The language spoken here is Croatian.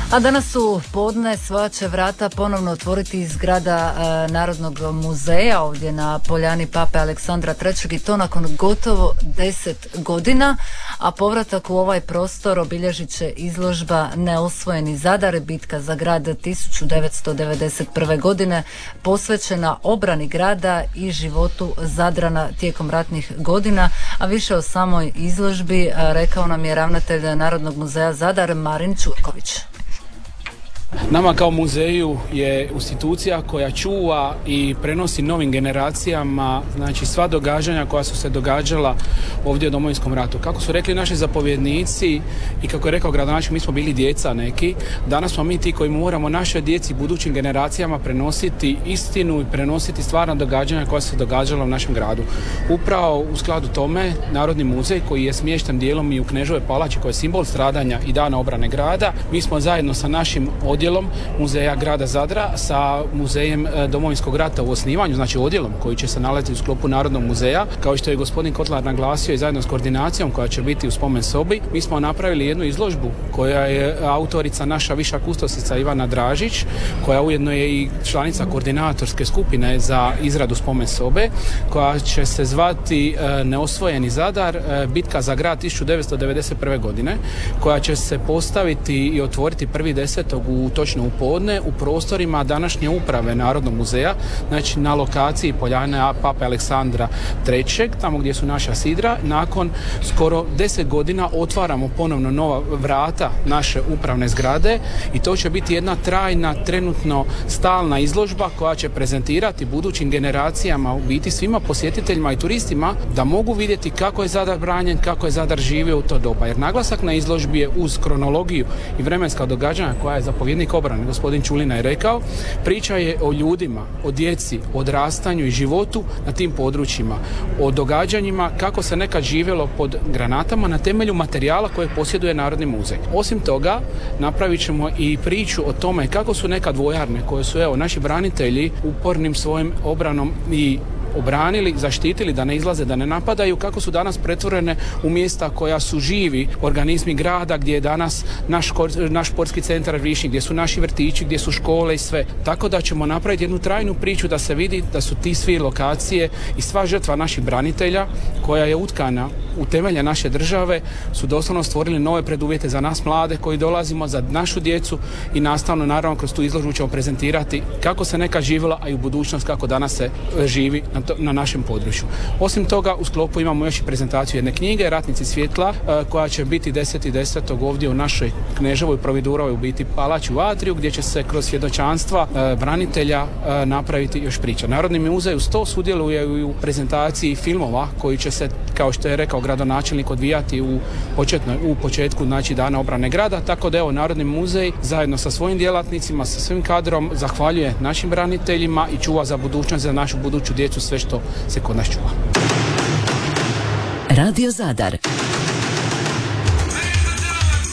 A danas u podne svoja će vrata ponovno otvoriti zgrada Narodnog muzeja ovdje na Poljani Pape Aleksandra III i to nakon gotovo 10 godina, a povratak u ovaj prostor obilježit će izložba Neosvojeni Zadar, bitka za grad 1991. godine posvećena obrani grada i životu Zadrana tijekom ratnih godina, a više o samoj izložbi rekao nam je ravnatelj Narodnog muzeja Zadar Marin Ćurković. Nama kao muzeju je institucija koja čuva i prenosi novim generacijama, znači, sva događanja koja su se događala ovdje u Domovinskom ratu. Kako su rekli naši zapovjednici i kako je rekao gradonačelnik, mi smo bili djeca neki, danas smo mi ti koji moramo našoj djeci, budućim generacijama prenositi istinu i prenositi stvarna događanja koja su se događala u našem gradu. Upravo u skladu tome Narodni muzej, koji je smješten dijelom i u Kneževoj palači, koji je simbol stradanja i dana obrane grada, mi smo zajedno sa našim odjelom muzeja grada Zadra, sa muzejem Domovinskog rata u osnivanju, znači odjelom koji će se nalaziti u sklopu Narodnog muzeja, kao što je gospodin Kotlar naglasio, i zajedno s koordinacijom koja će biti u spomen sobi, mi smo napravili jednu izložbu koja je autorica naša viša kustosica Ivana Dražić, koja ujedno je i članica koordinatorske skupine za izradu spomen sobe, koja će se zvati Neosvojeni Zadar, bitka za grad 1991. godine, koja će se postaviti i otvoriti 1.10. točno u podne u prostorima današnje uprave Narodnog muzeja, znači na lokaciji Poljane Pape Aleksandra III, tamo gdje su naša sidra. Nakon skoro 10 godina otvaramo ponovno nova vrata naše upravne zgrade i to će biti jedna trajna, trenutno stalna izložba koja će prezentirati budućim generacijama, u biti svima posjetiteljima i turistima, da mogu vidjeti kako je Zadar branjen, kako je Zadar živio u to doba. Jer naglasak na izložbi je uz kronologiju i vremenska događanja koja je zapovjednik obrane, gospodin Čulina, je rekao, priča je o ljudima, o djeci, o odrastanju i životu na tim područjima, o događanjima kako se nekad živjelo pod granatama na temelju materijala koje posjeduje Narodni muzej. Osim toga, napravit ćemo i priču o tome kako su nekad vojarne koje su, naši branitelji upornim svojim obranom i obranili, zaštitili da ne izlaze, da ne napadaju, kako su danas pretvorene u mjesta koja su živi organizmi grada, gdje je danas naš sportski centar Višnjik, gdje su naši vrtići, gdje su škole i sve. Tako da ćemo napraviti jednu trajnu priču da se vidi da su ti svi lokacije i sva žrtva naših branitelja koja je utkana u temelje naše države su doslovno stvorili nove preduvjete za nas mlade koji dolazimo, za našu djecu i nastavno naravno kroz tu izložbu ćemo prezentirati kako se nekad živjela, a i u budućnost kako danas se živi na našem području. Osim toga, u sklopu imamo još i prezentaciju jedne knjige, Ratnici svjetla, koja će biti 10.10. ovdje u našoj Kneževoj Providurovoj, u biti palači u Atriju, gdje će se kroz svjedočanstva branitelja napraviti još priča. Narodni muzej uz to sudjeluje u prezentaciji filmova koji će se, kao što je rekao gradonačelnik, odvijati u početku, znači, dana obrane grada, tako da Narodni muzej zajedno sa svojim djelatnicima, sa svim kadrom zahvaljuje našim braniteljima i čuva za budućnost, za našu buduću djecu sve što se kod nas čuva. Radio Zadar.